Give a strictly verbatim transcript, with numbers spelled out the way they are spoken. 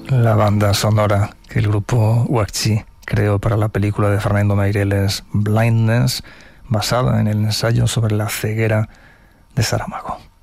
La banda sonora que el grupo Huacchi creó para la película de Fernando Meireles Blindness, basada en el ensayo sobre la ceguera de Saramago.